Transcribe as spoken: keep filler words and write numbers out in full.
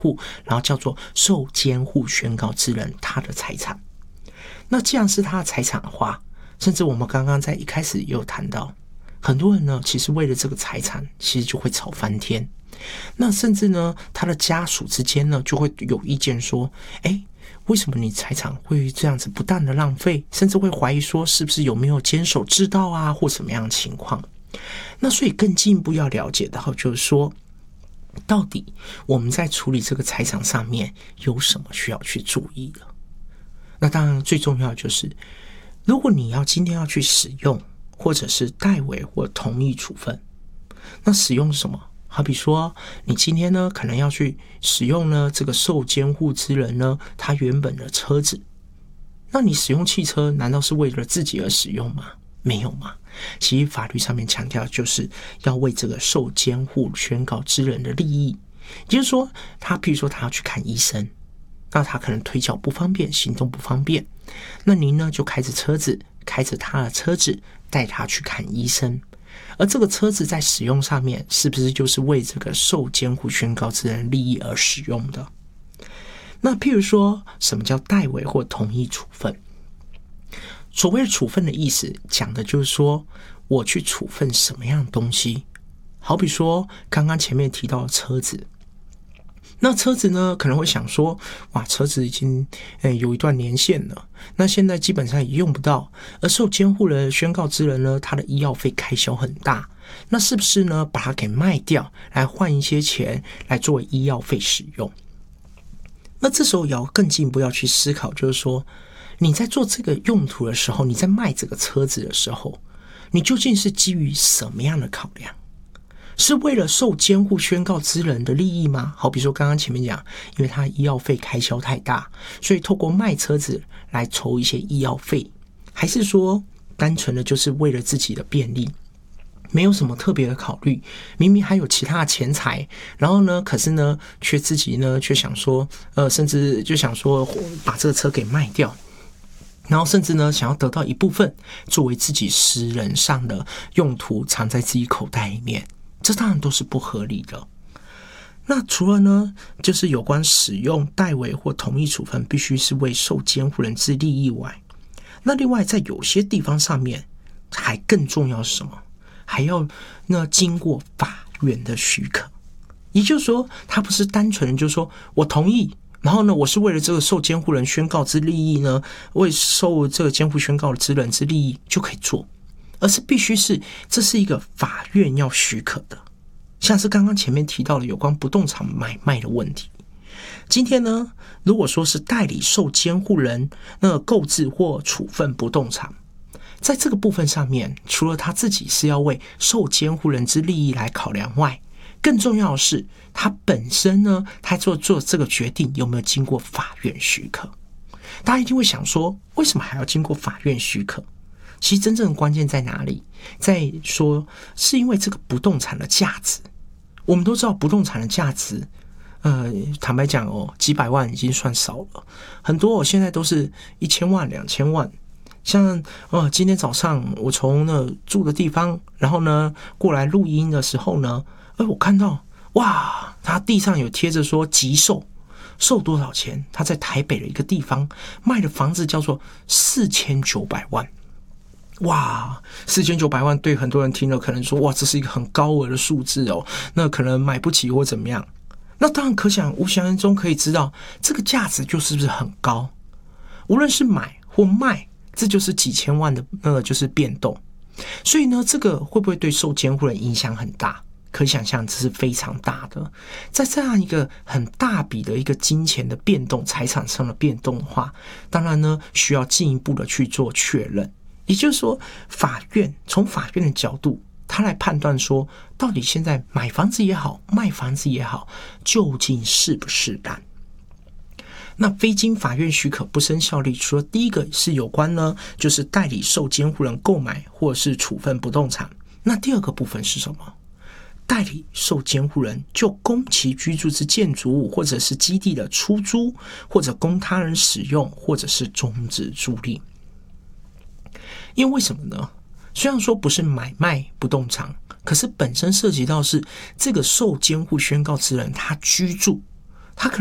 户，然后叫做受监护宣告之人他的财产。那既然是他的财产的话，甚至我们刚刚在一开始也有谈到，很多人呢其实为了这个财产其实就会吵翻天。那甚至呢他的家属之间呢就会有意见说，诶，为什么你财产会这样子不当的浪费，甚至会怀疑说是不是有没有监守自盗啊，或什么样的情况。那所以更进一步要了解到就是说，到底我们在处理这个财产上面有什么需要去注意的。那当然最重要的就是，如果你要今天要去使用或者是代为或同意处分，那使用什么？好比说你今天呢可能要去使用呢这个受监护之人呢他原本的车子，那你使用汽车难道是为了自己而使用吗？没有嘛。其实法律上面强调就是要为这个受监护宣告之人的利益，也就是说他譬如说他要去看医生，那他可能腿脚不方便，行动不方便，那您呢就开着车子开着他的车子带他去看医生，而这个车子在使用上面是不是就是为这个受监护宣告之人利益而使用的？那譬如说什么叫代为或同意处分？所谓的处分的意思讲的就是说我去处分什么样的东西。好比说刚刚前面提到的车子，那车子呢可能会想说，哇，车子已经、欸、有一段年限了，那现在基本上也用不到，而受监护人宣告之人呢他的医药费开销很大，那是不是呢把它给卖掉来换一些钱来作为医药费使用？那这时候也要更进一步要去思考，就是说你在做这个用途的时候，你在卖这个车子的时候，你究竟是基于什么样的考量？是为了受监护宣告之人的利益吗？好比说刚刚前面讲，因为他医药费开销太大，所以透过卖车子来筹一些医药费，还是说单纯的就是为了自己的便利，没有什么特别的考虑，明明还有其他的钱财，然后呢可是呢却自己呢却想说呃，甚至就想说把这个车给卖掉，然后甚至呢想要得到一部分作为自己私人上的用途藏在自己口袋里面，这当然都是不合理的。那除了呢就是有关使用代为或同意处分必须是为受监护人之利益外，那另外在有些地方上面还更重要是什么？还要那经过法院的许可。也就是说他不是单纯的就是说我同意，然后呢我是为了这个受监护人宣告之利益呢，为受这个监护宣告之人之利益就可以做，而是必须是这是一个法院要许可的。像是刚刚前面提到的有关不动产买卖的问题，今天呢如果说是代理受监护人那购置或处分不动产，在这个部分上面，除了他自己是要为受监护人之利益来考量外，更重要的是他本身呢他做做这个决定有没有经过法院许可。大家一定会想说，为什么还要经过法院许可？其实真正的关键在哪里？在说是因为这个不动产的价值。我们都知道不动产的价值呃，坦白讲哦，几百万已经算少了，很多我、哦、现在都是一千万两千万。像呃，今天早上我从那住的地方，然后呢过来录音的时候呢，哎，我看到哇，他地上有贴着说急售，售多少钱？他在台北的一个地方卖的房子叫做四千九百万。哇，四千九百万对很多人听了可能说，哇，这是一个很高额的数字哦，那可能买不起或怎么样。那当然可想无想中可以知道，这个价值就是不是很高？无论是买或卖，这就是几千万的那个就是变动。所以呢，这个会不会对受监护人影响很大？可以想象这是非常大的。在这样一个很大笔的一个金钱的变动，财产上的变动的话，当然呢需要进一步的去做确认。也就是说，法院从法院的角度，他来判断说，到底现在买房子也好，卖房子也好，究竟适不适当？那非经法院许可不生效力，除了第一个是有关呢，就是代理受监护人购买或是处分不动产。那第二个部分是什么？代理受监护人就供其居住之建筑物或者是基地的出租，或者供他人使用，或者是终止租赁。因为为什么呢？虽然说不是买卖不动产，可是本身涉及到是这个受监护宣告之人他居住